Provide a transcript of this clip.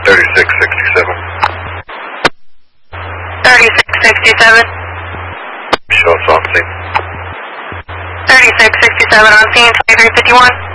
3667. 3667. Show us on scene. 3667 on scene, 2351.